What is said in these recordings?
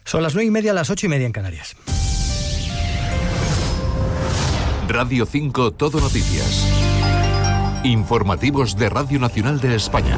Son las 9:30, las 8:30 en Canarias. Radio 5 Todo Noticias. Informativos de Radio Nacional de España.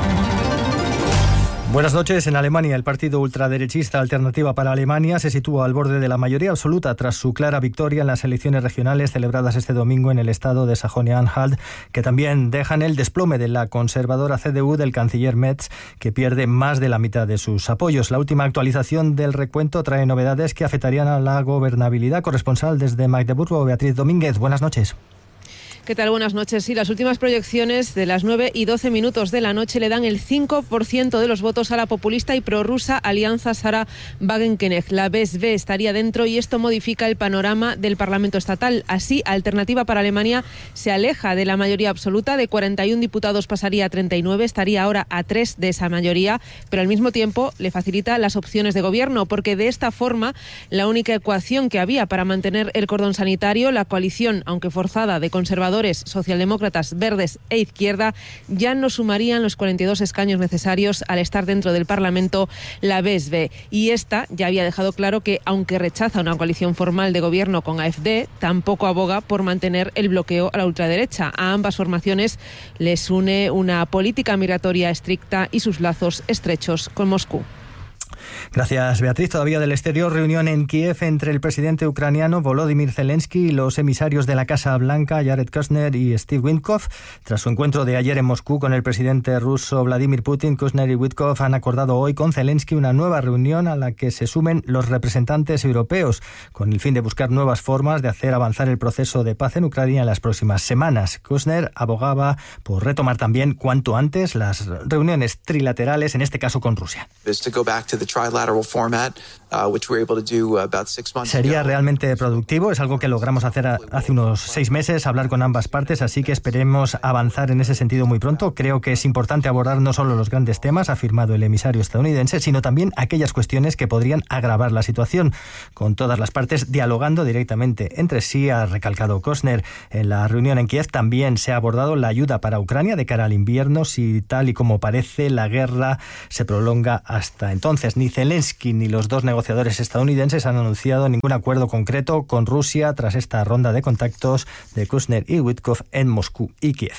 Buenas noches. En Alemania, el partido ultraderechista Alternativa para Alemania se sitúa al borde de la mayoría absoluta tras su clara victoria en las elecciones regionales celebradas este domingo en el estado de Sajonia-Anhalt, que también dejan el desplome de la conservadora CDU del canciller Merz, que pierde más de la mitad de sus apoyos. La última actualización del recuento trae novedades que afectarían a la gobernabilidad. Corresponsal desde Magdeburgo, Beatriz Domínguez. Buenas noches. ¿Qué tal? Buenas noches. Sí, las últimas proyecciones de las 9:12 de la noche le dan el 5% de los votos a la populista y prorrusa Alianza Sarah Wagenknecht. La BSW estaría dentro y esto modifica el panorama del Parlamento estatal. Así, Alternativa para Alemania se aleja de la mayoría absoluta. De 41 diputados pasaría a 39, estaría ahora a 3 de esa mayoría, pero al mismo tiempo le facilita las opciones de gobierno, porque de esta forma la única ecuación que había para mantener el cordón sanitario, la coalición, aunque forzada, de conservadores, socialdemócratas, verdes e izquierda, ya no sumarían los 42 escaños necesarios al estar dentro del Parlamento la BSW. Y esta ya había dejado claro que, aunque rechaza una coalición formal de gobierno con AfD, tampoco aboga por mantener el bloqueo a la ultraderecha. A ambas formaciones les une una política migratoria estricta y sus lazos estrechos con Moscú. Gracias, Beatriz. Todavía del exterior, reunión en Kiev entre el presidente ucraniano Volodymyr Zelensky y los emisarios de la Casa Blanca, Jared Kushner y Steve Witkoff. Tras su encuentro de ayer en Moscú con el presidente ruso Vladimir Putin, Kushner y Witkoff han acordado hoy con Zelensky una nueva reunión a la que se sumen los representantes europeos, con el fin de buscar nuevas formas de hacer avanzar el proceso de paz en Ucrania en las próximas semanas. Kushner abogaba por retomar también cuanto antes las reuniones trilaterales, en este caso con Rusia. Sería realmente productivo, es algo que logramos hacer hace unos 6 meses, hablar con ambas partes, así que esperemos avanzar en ese sentido muy pronto. Creo que es importante abordar no solo los grandes temas, ha afirmado el emisario estadounidense, sino también aquellas cuestiones que podrían agravar la situación, con todas las partes dialogando directamente entre sí, ha recalcado Kushner. En la reunión en Kiev también se ha abordado la ayuda para Ucrania de cara al invierno, si tal y como parece la guerra se prolonga hasta entonces. Ni Zelensky ni los dos negociadores estadounidenses han anunciado ningún acuerdo concreto con Rusia tras esta ronda de contactos de Kushner y Witkoff en Moscú y Kiev.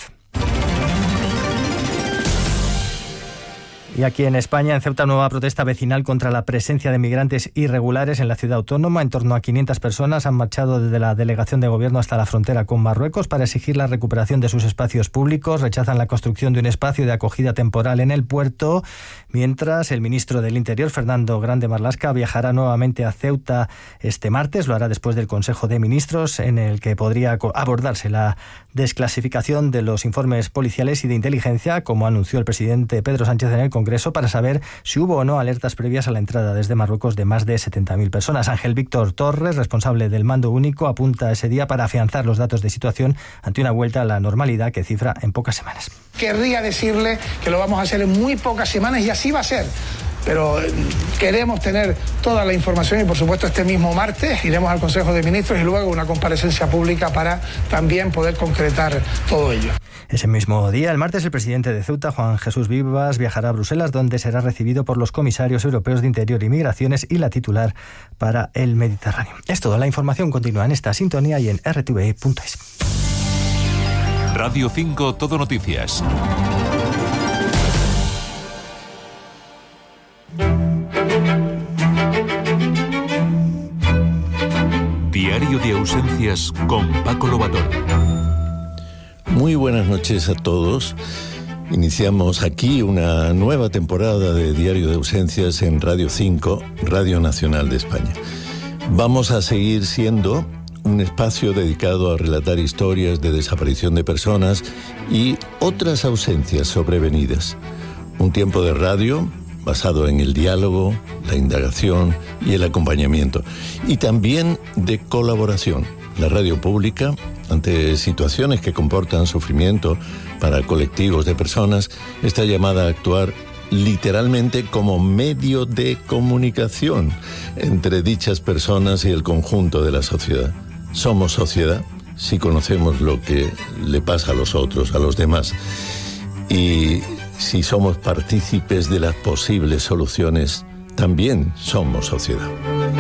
Y aquí en España, en Ceuta, nueva protesta vecinal contra la presencia de migrantes irregulares en la ciudad autónoma. En torno a 500 personas han marchado desde la delegación de gobierno hasta la frontera con Marruecos para exigir la recuperación de sus espacios públicos. Rechazan la construcción de un espacio de acogida temporal en el puerto, mientras el ministro del Interior, Fernando Grande Marlaska, viajará nuevamente a Ceuta este martes. Lo hará después del Consejo de Ministros, en el que podría abordarse la desclasificación de los informes policiales y de inteligencia, como anunció el presidente Pedro Sánchez en el Congreso, para saber si hubo o no alertas previas a la entrada desde Marruecos de más de 70.000 personas. Ángel Víctor Torres, responsable del mando único, apunta ese día para afianzar los datos de situación ante una vuelta a la normalidad que cifra en pocas semanas. Querría decirle que lo vamos a hacer en muy pocas semanas y así va a ser. Pero queremos tener toda la información y, por supuesto, este mismo martes iremos al Consejo de Ministros y luego una comparecencia pública para también poder concretar todo ello. Ese mismo día, el martes, el presidente de Ceuta, Juan Jesús Vivas, viajará a Bruselas, donde será recibido por los comisarios europeos de Interior y Migraciones y la titular para el Mediterráneo. Es todo. La información continúa en esta sintonía y en rtve.es. Radio 5 Todo Noticias. Diario de ausencias con Paco Lobatón. Muy buenas noches a todos. Iniciamos aquí una nueva temporada de Diario de ausencias en Radio 5, Radio Nacional de España. Vamos a seguir siendo un espacio dedicado a relatar historias de desaparición de personas y otras ausencias sobrevenidas. Un tiempo de radio basado en el diálogo, la indagación y el acompañamiento. Y también de colaboración. La radio pública, ante situaciones que comportan sufrimiento para colectivos de personas, está llamada a actuar literalmente como medio de comunicación entre dichas personas y el conjunto de la sociedad. Somos sociedad si conocemos lo que le pasa a los otros, a los demás. Y si somos partícipes de las posibles soluciones también somos sociedad.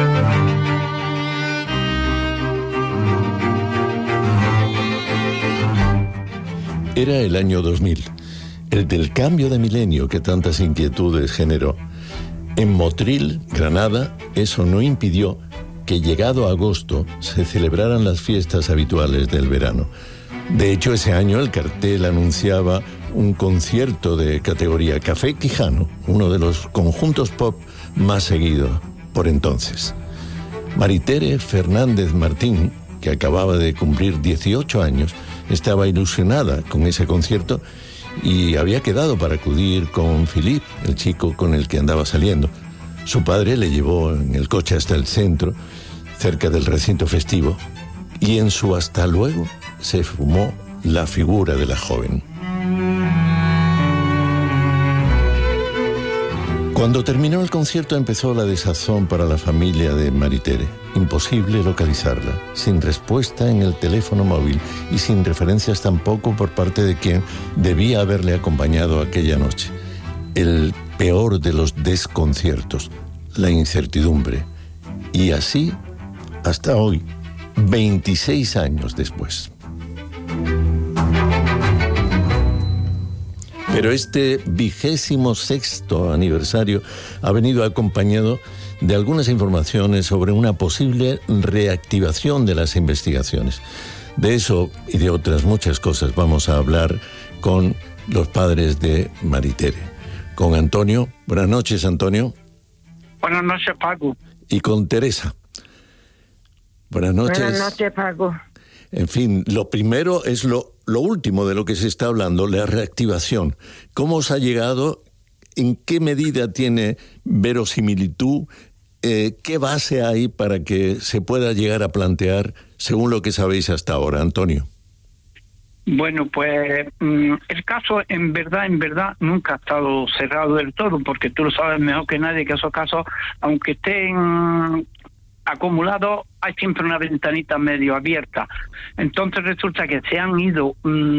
Era el año 2000, el del cambio de milenio que tantas inquietudes generó. En Motril, Granada, eso no impidió que llegado agosto se celebraran las fiestas habituales del verano. De hecho, ese año el cartel anunciaba un concierto de categoría Café Quijano, uno de los conjuntos pop más seguidos por entonces. Maritere Fernández Martín, que acababa de cumplir 18 años, estaba ilusionada con ese concierto y había quedado para acudir con Philippe, el chico con el que andaba saliendo. Su padre le llevó en el coche hasta el centro, cerca del recinto festivo, y en su hasta luego se fumó la figura de la joven. Cuando terminó el concierto empezó la desazón para la familia de Maritere. Imposible localizarla, sin respuesta en el teléfono móvil y sin referencias tampoco por parte de quien debía haberle acompañado aquella noche. El peor de los desconciertos, la incertidumbre. Y así hasta hoy, 26 años después. Pero este 26º aniversario ha venido acompañado de algunas informaciones sobre una posible reactivación de las investigaciones. De eso y de otras muchas cosas vamos a hablar con los padres de Maritere. Con Antonio. Buenas noches, Antonio. Buenas noches, Paco. Y con Teresa. Buenas noches. Buenas noches, Paco. En fin, lo primero es lo último de lo que se está hablando, la reactivación. ¿Cómo os ha llegado? ¿En qué medida tiene verosimilitud? ¿Qué base hay para que se pueda llegar a plantear según lo que sabéis hasta ahora, Antonio? Bueno, pues el caso en verdad nunca ha estado cerrado del todo, porque tú lo sabes mejor que nadie que esos casos, aunque estén acumulados, hay siempre una ventanita medio abierta. Entonces resulta que se han ido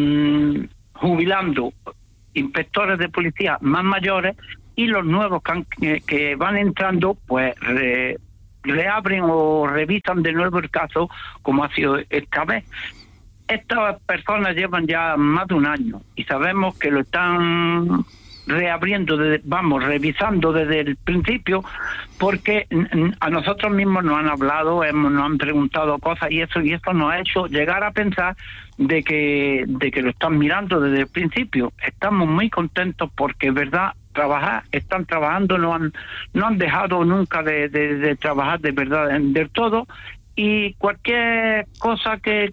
jubilando inspectores de policía más mayores y los nuevos que van entrando pues reabren o revisan de nuevo el caso, como ha sido esta vez. Estas personas llevan ya más de un año y sabemos que lo están reabriendo, revisando desde el principio, porque a nosotros mismos nos han hablado, nos han preguntado cosas y eso nos ha hecho llegar a pensar de que lo están mirando desde el principio. Estamos muy contentos porque es verdad, están trabajando, no han dejado nunca de trabajar de verdad del todo, y cualquier cosa que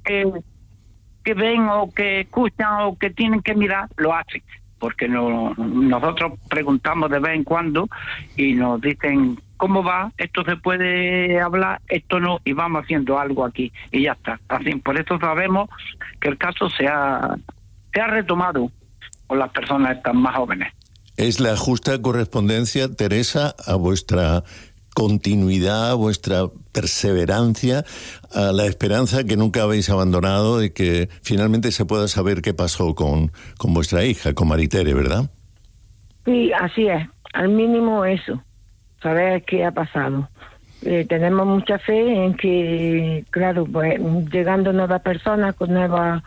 ven o que escuchan o que tienen que mirar, lo hacen. Porque nosotros preguntamos de vez en cuando y nos dicen cómo va, esto se puede hablar, esto no, y vamos haciendo algo aquí y ya está. Así, por eso sabemos que el caso se ha retomado con las personas estas más jóvenes. Es la justa correspondencia, Teresa, a vuestra continuidad, a vuestra perseverancia, a la esperanza que nunca habéis abandonado de que finalmente se pueda saber qué pasó con vuestra hija, con Maritere, ¿verdad? Sí, así es. Al mínimo eso, saber qué ha pasado. Tenemos mucha fe en que, claro, pues llegando nuevas personas con nuevas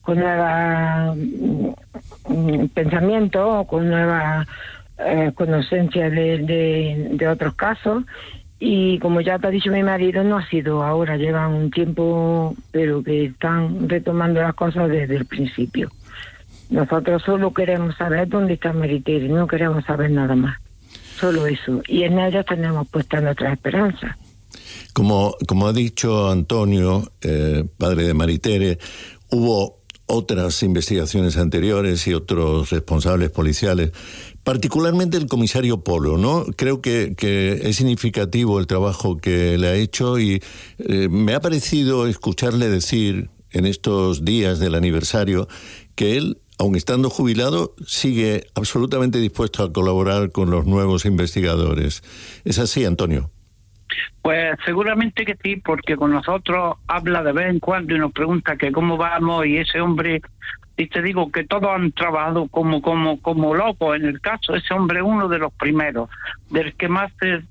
pensamientos, con nuevas conocencias de otros casos. Y como ya te ha dicho mi marido, no ha sido ahora, llevan un tiempo, pero que están retomando las cosas desde el principio. Nosotros solo queremos saber dónde está Maritere, no queremos saber nada más, solo eso. Y en ella tenemos puesta nuestra esperanza. Como ha dicho Antonio, padre de Maritere, hubo otras investigaciones anteriores y otros responsables policiales, particularmente el comisario Polo, ¿no? Creo que es significativo el trabajo que le ha hecho y me ha parecido escucharle decir en estos días del aniversario que él, aun estando jubilado, sigue absolutamente dispuesto a colaborar con los nuevos investigadores. ¿Es así, Antonio? Pues seguramente que sí, porque con nosotros habla de vez en cuando y nos pregunta que cómo vamos, y ese hombre, y te digo que todos han trabajado como locos en el caso. Ese hombre es uno de los primeros, del que más se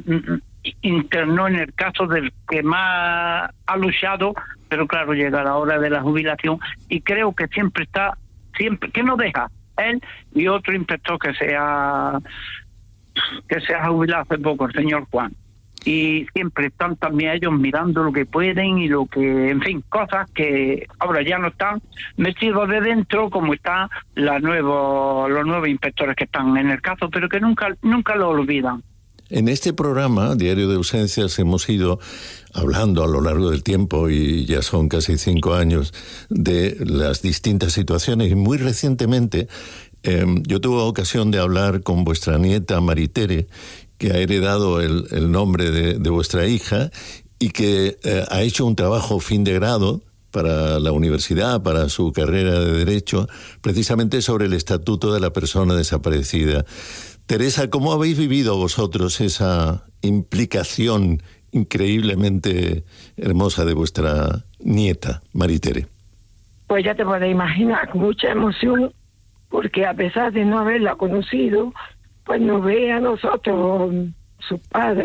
internó en el caso, del que más ha luchado, pero claro, llega la hora de la jubilación y creo que siempre que no deja él y otro inspector que se ha jubilado hace poco, el señor Juan. Y siempre están también ellos mirando lo que pueden y lo que, en fin, cosas que ahora ya no están metidos de dentro como están los nuevos inspectores que están en el caso, pero que nunca lo olvidan. En este programa, Diario de Ausencias, hemos ido hablando a lo largo del tiempo, y ya son casi 5 años, de las distintas situaciones. Y muy recientemente yo tuve ocasión de hablar con vuestra nieta Maritere, que ha heredado el nombre de vuestra hija y que ha hecho un trabajo fin de grado para la universidad, para su carrera de Derecho, precisamente sobre el Estatuto de la Persona Desaparecida. Teresa, ¿cómo habéis vivido vosotros esa implicación increíblemente hermosa de vuestra nieta, Maritere? Pues ya te puedes imaginar, con mucha emoción, porque a pesar de no haberla conocido, pues nos ve a nosotros, su padre,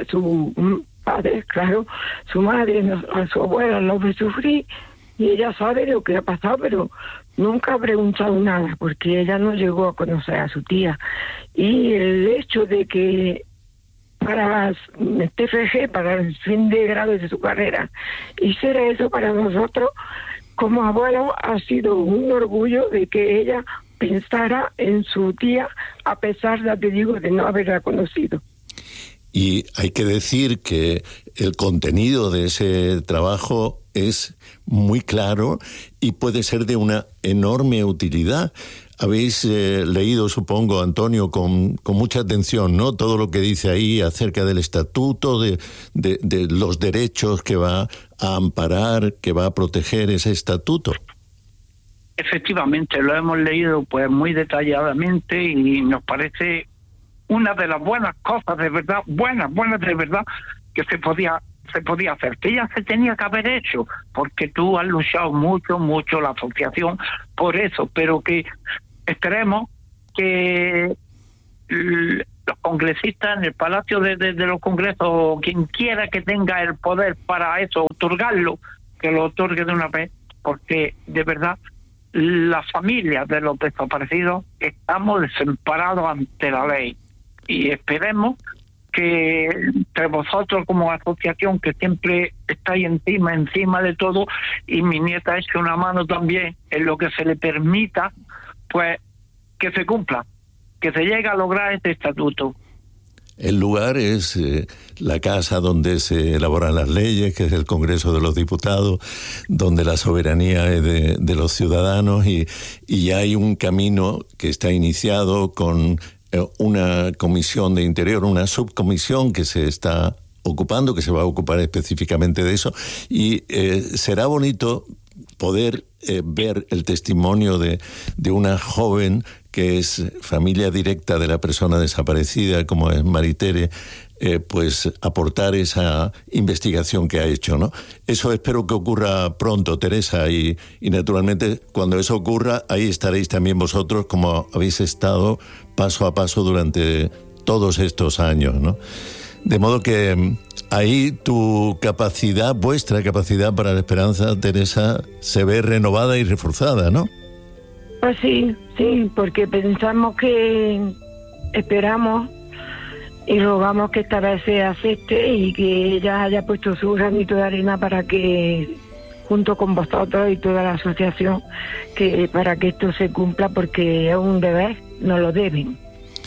claro, su madre, a su abuela nos ve sufrir, y ella sabe lo que ha pasado, pero nunca ha preguntado nada, porque ella no llegó a conocer a su tía. Y el hecho de que para TFG, para el fin de grado de su carrera, hiciera eso para nosotros, como abuelo, ha sido un orgullo de que ella pensara en su tía, a pesar, ya te digo, de no haberla conocido. Y hay que decir que el contenido de ese trabajo es muy claro y puede ser de una enorme utilidad. Habéis leído, supongo, Antonio, con mucha atención, ¿no?, todo lo que dice ahí acerca del estatuto, de los derechos que va a amparar, que va a proteger ese estatuto. Efectivamente, lo hemos leído pues muy detalladamente y nos parece una de las buenas cosas, de verdad, buenas de verdad, que se podía hacer, que ya se tenía que haber hecho, porque tú has luchado mucho la asociación por eso, pero que esperemos que los congresistas en el Palacio de los Congresos, quien quiera que tenga el poder para eso, otorgarlo, que lo otorgue de una vez, porque de verdad las familias de los desaparecidos estamos desamparados ante la ley, y esperemos que entre vosotros como asociación, que siempre estáis encima de todo, y mi nieta eche una mano también en lo que se le permita, pues que se cumpla, que se llegue a lograr este estatuto. El lugar es la casa donde se elaboran las leyes, que es el Congreso de los Diputados, donde la soberanía es de los ciudadanos, y ya hay un camino que está iniciado con una comisión de Interior, una subcomisión que se está ocupando, que se va a ocupar específicamente de eso, y será bonito poder ver el testimonio de una joven que es familia directa de la persona desaparecida, como es Maritere, pues aportar esa investigación que ha hecho, ¿no? Eso espero que ocurra pronto, Teresa, y naturalmente cuando eso ocurra, ahí estaréis también vosotros, como habéis estado paso a paso durante todos estos años, ¿no? De modo que ahí tu capacidad, vuestra capacidad para la esperanza, Teresa, se ve renovada y reforzada, ¿no? Pues sí, porque pensamos que esperamos y rogamos que esta vez se acepte y que ella haya puesto su granito de arena para que, junto con vosotros y toda la asociación, que para que esto se cumpla, porque es un deber, nos lo deben.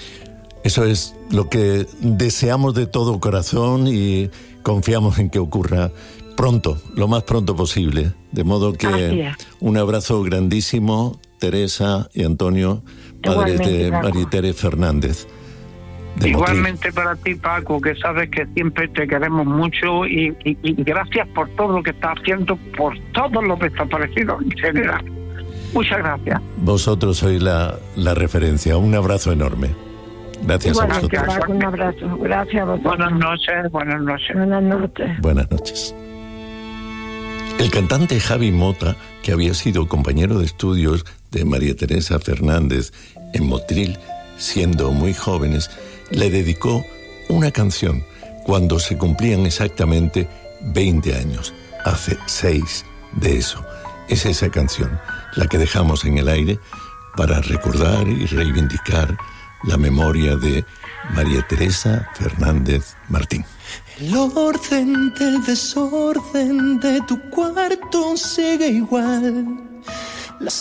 Eso es lo que deseamos de todo corazón y confiamos en que ocurra pronto, lo más pronto posible. De modo que un abrazo grandísimo, Teresa y Antonio, padres de Maritere Fernández. Igualmente para ti, Paco, que sabes que siempre te queremos mucho y gracias por todo lo que estás haciendo por todos los desaparecidos en general. Muchas gracias. Vosotros sois la referencia. Un abrazo enorme. Gracias a vosotros. Paco, un abrazo. Gracias a vosotros. Buenas noches, buenas noches. Buenas noches. Buenas noches. El cantante Javi Mota, que había sido compañero de estudios de María Teresa Fernández en Motril, siendo muy jóvenes, le dedicó una canción cuando se cumplían exactamente 20 años. Hace 6 de eso. Es esa canción la que dejamos en el aire para recordar y reivindicar la memoria de María Teresa Fernández Martín. El orden del desorden de tu cuarto sigue igual. Las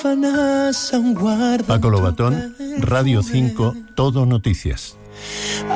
sábanas aún guardan. Paco Lobatón, Radio 5, Todo Noticias.